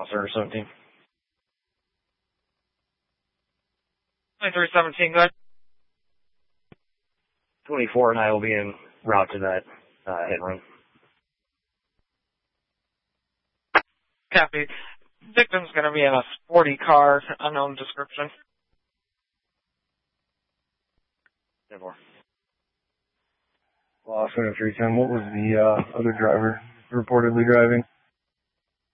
Officer 17. 2317, go ahead. 24 and I will be en route to that hit and run. Copy. Victim's going to be in a sporty car, unknown description. 10-4. Lost 310. What was the other driver reportedly driving?